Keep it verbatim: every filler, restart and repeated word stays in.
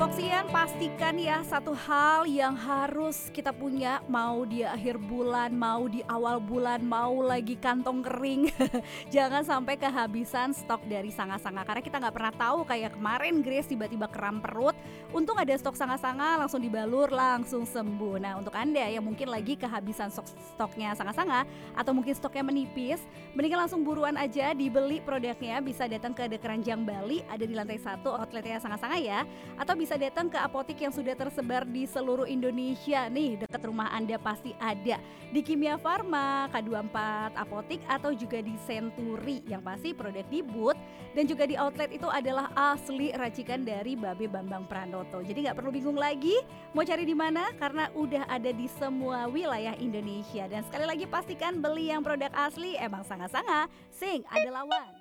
stok siang pastikan ya satu hal yang harus kita punya mau di akhir bulan, mau di awal bulan, mau lagi kantong kering. Jangan sampai kehabisan stok dari sanga-sanga karena kita nggak pernah tahu kayak kemarin Grace tiba-tiba kram perut. Untung ada stok sanga-sanga langsung dibalur langsung sembuh. Nah, untuk Anda yang mungkin lagi kehabisan stok stoknya sanga-sanga atau mungkin stoknya menipis, mendingan langsung buruan aja dibeli produknya bisa datang ke The Keranjang Bali ada di lantai satu outletnya sanga-sanga ya. Atau bisa datang ke apotik yang sudah tersebar di seluruh Indonesia nih dekat rumah Anda pasti ada di Kimia Farma, K dua puluh empat Apotik atau juga di Century yang pasti produk di booth dan juga di outlet itu adalah asli racikan dari Babe Bambang Pranoto. Jadi nggak perlu bingung lagi mau cari di mana karena udah ada di semua wilayah Indonesia dan sekali lagi pastikan beli yang produk asli emang sanga-sanga sing ada lawan.